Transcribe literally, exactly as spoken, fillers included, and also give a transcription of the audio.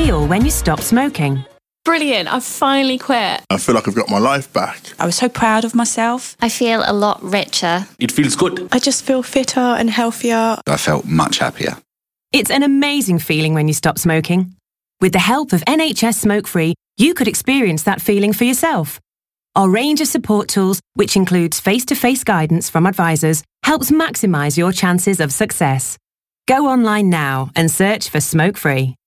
feel when you stop smoking? Brilliant, I've finally quit. I feel like I've got my life back. I was so proud of myself. I feel a lot richer. It feels good. I just feel fitter and healthier. I felt much happier. It's an amazing feeling when you stop smoking. With the help of N H S Smoke Free, you could experience that feeling for yourself. Our range of support tools, which includes face-to-face guidance from advisors, helps maximise your chances of success. Go online now and search for Smoke Free.